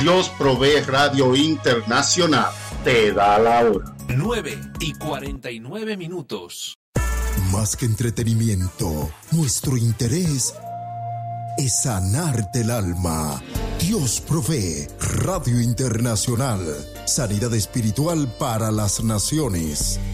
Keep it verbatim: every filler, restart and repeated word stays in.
Dios Provee Radio Internacional te da la hora. nueve y cuarenta y nueve minutos. Más que entretenimiento, nuestro interés es sanarte el alma. Dios Provee Radio Internacional. Sanidad espiritual para las naciones.